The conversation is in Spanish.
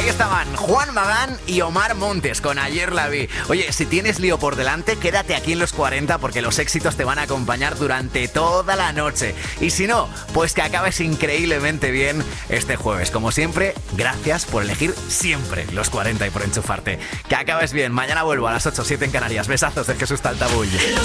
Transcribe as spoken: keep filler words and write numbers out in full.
Ahí estaban Juan Magán y Omar Montes con Ayer la vi. Oye, si tienes lío por delante, quédate aquí en los cuarenta porque los éxitos te van a acompañar durante toda la noche. Y si no, pues que acabes increíblemente bien este jueves. Como siempre, gracias por elegir siempre los cuarenta y por enchufarte. Que acabes bien. Mañana vuelvo a las ocho, siete en Canarias. Besazos de Jesús Taltabull.